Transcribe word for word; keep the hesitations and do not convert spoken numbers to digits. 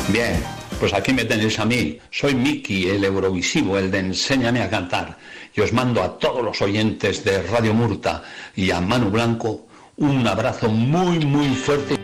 Bien, pues aquí me tenéis a mí. Soy Miki, el Eurovisivo, el de Enséñame a cantar. Y os mando a todos los oyentes de Radio Murta y a Manu Blanco un abrazo muy, muy fuerte.